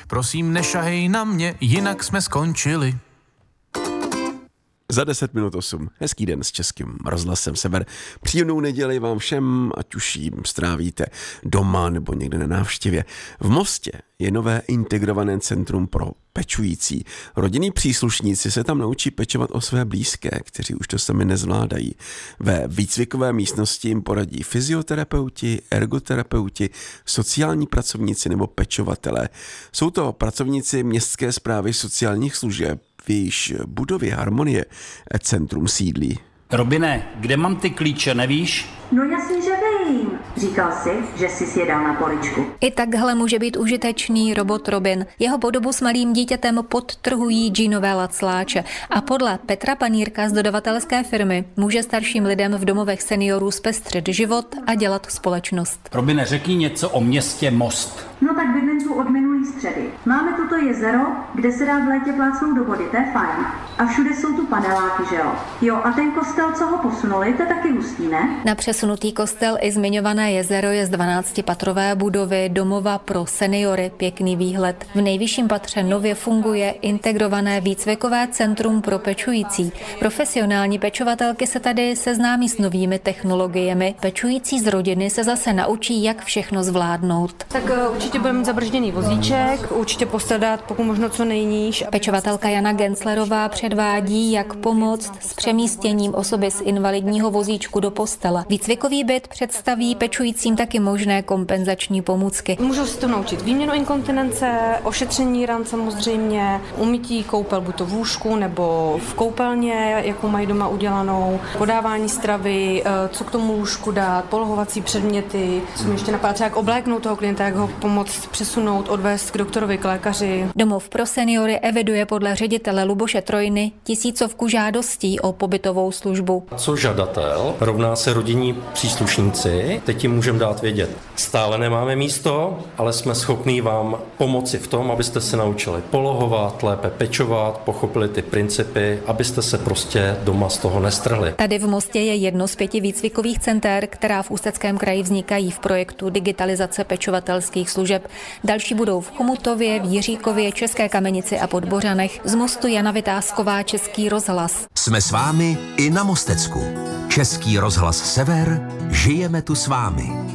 Prosím, nešahej na mě, jinak jsme skončili. Za 10 minut 8. Hezký den s Českým rozhlasem Sever. Příjemnou neděli vám všem, ať už ji strávíte doma nebo někde na návštěvě. V Mostě je nové integrované centrum pro pečující. Rodinní příslušníci se tam naučí pečovat o své blízké, kteří už to sami nezvládají. Ve výcvikové místnosti jim poradí fyzioterapeuti, ergoterapeuti, sociální pracovníci nebo pečovatelé. Jsou to pracovníci Městské správy sociálních služeb, v jejíž budově Harmonie centrum sídlí. Robine, kde mám ty klíče, nevíš? No jasně, že vím. Říkal jsi, že jsi je dal na poličku. I takhle může být užitečný robot Robin. Jeho podobu s malým dítětem podtrhují džínové lacláče. A podle Petra Panírka z dodavatelské firmy může starším lidem v domovech seniorů zpestřit život a dělat společnost. Robine, řekni něco o městě Most. No tak bydlím tu od minulý středy. Máme tuto jezero, kde se dá v létě plácnout do vody, to je fajn. A všude jsou tu paneláky, že jo? Jo, a ten kostel, co ho posunuli, to je taky hustý, ne? Na přesunutý kostel i zmiňované jezero je z 12patrové budovy domova pro seniory, pěkný výhled. V nejvyšším patře nově funguje integrované výcvikové centrum pro pečující. Profesionální pečovatelky se tady seznámí s novými technologiemi. Pečující z rodiny se zase naučí, jak všechno zvládnout. Tak určitě budeme mít zabržděný vozíček, určitě postadat pokud možno co nejníž. Pečovatelka Jana Genslerová předvádí, jak pomoct s přemístěním osoby z invalidního vozíčku do postele. Výcvikový byt představí pečujícím taky možné kompenzační pomůcky. Můžou si to naučit výměnu inkontinence, ošetření ran samozřejmě, umytí koupel buď to v lůžku nebo v koupelně, jakou mají doma udělanou, podávání stravy, co k tomu lůžku dát, polohovací předměty, co mi ještě napadá, třeba jak obléknout toho klienta, jak ho pomoct přesunout, odvést k doktorovi, k lékaři. Domov pro seniory eviduje podle ředitele Luboše Trojny 1000 žádostí o pobytovou službu. Co žadatel rovná se rodinní příslušníci, teď jim můžeme dát vědět. Stále nemáme místo, ale jsme schopní vám pomoci v tom, abyste se naučili polohovat, lépe pečovat, pochopili ty principy, abyste se prostě doma z toho nestrhli. Tady v Mostě je jedno z 5 výcvikových center, která v Ústeckém kraji vznikají v projektu digitalizace pečovatelských služeb. Další budou v Chomutově, v Jiříkově, České Kamenici a Podbořanech. Z Mostu Jana Vytázková, Český rozhlas. Jsme s vámi i na Mostecku. Český rozhlas Sever, žijeme tu s vámi.